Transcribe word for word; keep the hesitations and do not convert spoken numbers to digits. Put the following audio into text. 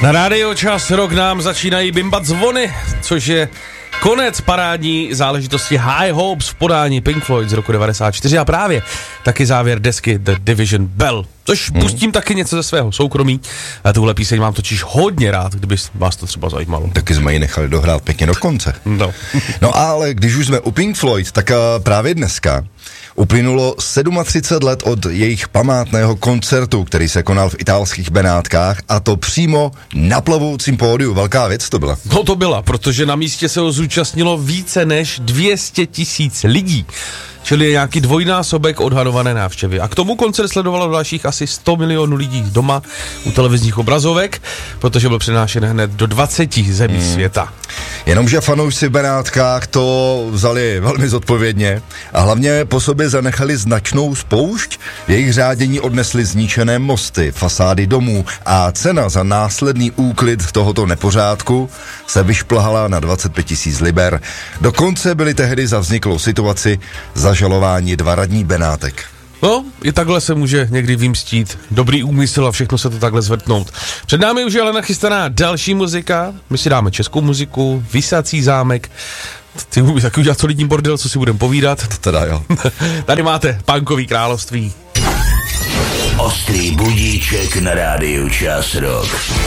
Na rádiu Čas Rock nám začínají bimbat zvony, což je konec parádní záležitosti High Hopes v podání Pink Floyd z roku devadesát čtyři a právě taky závěr desky The Division Bell, což hmm. pustím taky něco ze svého soukromí. A tuhle píseň mám totiž hodně rád, kdyby vás to třeba zajímalo. Taky jsme ji nechali dohrát pěkně do konce. No. No ale když už jsme u Pink Floyd, tak právě dneska uplynulo třicet sedm let od jejich památného koncertu, který se konal v italských Benátkách, a to přímo na plovoucím pódiu. Velká věc to byla. No to byla, protože na místě se ho zúčastnilo více než dvě stě tisíc lidí. Čili nějaký dvojnásobek odhadované návštěvy. A k tomu koncert sledovalo dalších asi sto milionů lidí doma u televizních obrazovek, protože byl přenášen hned do dvaceti zemí hmm. světa. Jenomže fanoušci v Benátkách to vzali velmi zodpovědně a hlavně po sobě zanechali značnou spoušť. V jejich řádění odnesli zničené mosty, fasády domů a cena za následný úklid tohoto nepořádku se vyšplhala na dvacet pět tisíc liber. Dokonce byli tehdy za vzniklou situaci zažalováni dva radní Benátek. No, i takhle se může někdy vymstít dobrý úmysl a všechno se to takhle zvrtnout. Před námi už je ale nachystaná další muzika. My si dáme českou muziku, Visací zámek. Ty můžeš taky udělat solidní bordel, co si budeme povídat. To teda jo. Tady máte Punkový království. Ostrý budíček na rádiu Čas Rock.